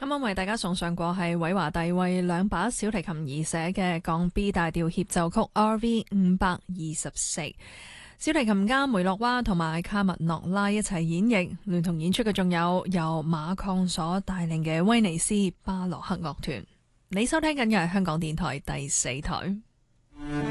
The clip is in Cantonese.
啱啱為大家送上過係韋華第為兩把小提琴而寫嘅降 B 大調協奏曲 RV 524。小提琴家梅洛娃同埋卡密諾拉一齊演繹，聯同演出嘅仲有由馬抗所帶領嘅威尼斯巴洛克樂團。你收聽緊嘅係香港電台第4台。